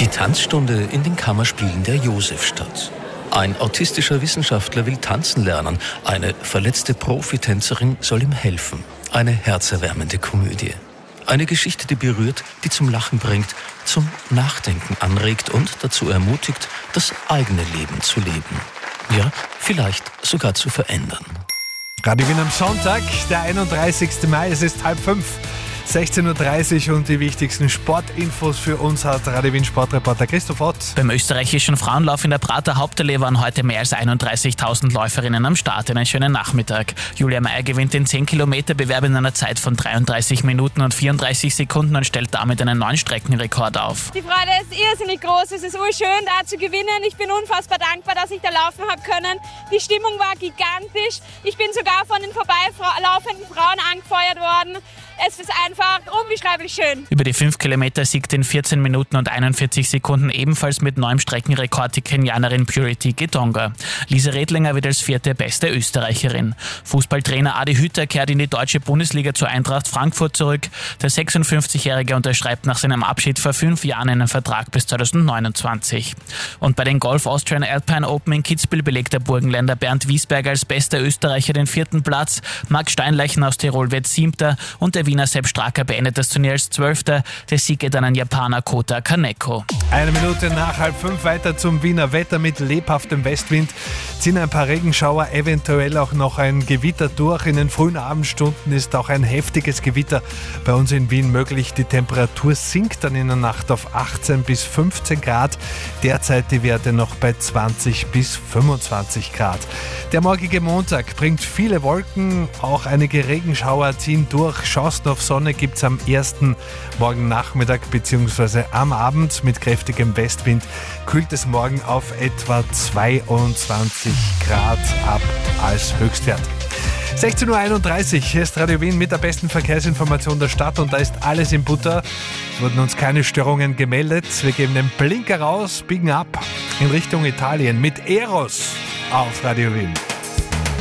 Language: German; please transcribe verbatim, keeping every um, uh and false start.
Die Tanzstunde in den Kammerspielen der Josefstadt. Ein autistischer Wissenschaftler will tanzen lernen. Eine verletzte Profitänzerin soll ihm helfen. Eine herzerwärmende Komödie. Eine Geschichte, die berührt, die zum Lachen bringt, zum Nachdenken anregt und dazu ermutigt, das eigene Leben zu leben. Ja, vielleicht sogar zu verändern. Radio Wien am Sonntag, der einunddreißigsten Mai, es ist halb fünf. sechzehn Uhr dreißig und die wichtigsten Sportinfos für uns hat Radio Wien Sportreporter Christoph Ott. Beim österreichischen Frauenlauf in der Prater Hauptallee waren heute mehr als einunddreißigtausend Läuferinnen am Start. Einen schönen Nachmittag. Julia Meyer gewinnt den zehn Kilometer Bewerb in einer Zeit von dreiunddreißig Minuten und vierunddreißig Sekunden und stellt damit einen neuen Streckenrekord auf. Die Freude ist irrsinnig groß. Es ist urschön, da zu gewinnen. Ich bin unfassbar dankbar, dass ich da laufen habe können. Die Stimmung war gigantisch. Ich bin sogar von den vorbeilaufenden Frauen angefeuert worden. Es ist einfach unbeschreiblich schön. Über die fünf Kilometer siegte in vierzehn Minuten und einundvierzig Sekunden ebenfalls mit neuem Streckenrekord die Kenianerin Purity Gitonga. Lisa Redlinger wird als vierte beste Österreicherin. Fußballtrainer Adi Hütter kehrt in die deutsche Bundesliga zur Eintracht Frankfurt zurück. Der sechsundfünfzigjährige unterschreibt nach seinem Abschied vor fünf Jahren einen Vertrag bis zweitausendneunundzwanzig. Und bei den Golf Austrian Alpine Open in Kitzbühel belegt der Burgenländer Bernd Wiesberger als bester Österreicher den vierten Platz. Marc Steinleichen aus Tirol wird siebter und der Wiener Sepp Stracker beendet das Turnier als Zwölfter. Der Sieg geht an den Japaner Kota Kaneko. Eine Minute nach halb fünf weiter zum Wiener Wetter mit lebhaftem Westwind. Ziehen ein paar Regenschauer, eventuell auch noch ein Gewitter durch. In den frühen Abendstunden ist auch ein heftiges Gewitter bei uns in Wien möglich. Die Temperatur sinkt dann in der Nacht auf achtzehn bis fünfzehn Grad. Derzeit die Werte noch bei zwanzig bis fünfundzwanzig Grad. Der morgige Montag bringt viele Wolken, auch einige Regenschauer ziehen durch. Chancen auf Sonne gibt es am ersten morgen Nachmittag bzw. am Abend. Mit kräftigem Westwind kühlt es morgen auf etwa zweiundzwanzig Grad ab als Höchstwert. sechzehn Uhr einunddreißig, hier ist Radio Wien mit der besten Verkehrsinformation der Stadt und da ist alles in Butter. Es wurden uns keine Störungen gemeldet. Wir geben den Blinker raus, biegen ab in Richtung Italien mit Eros auf Radio Wien.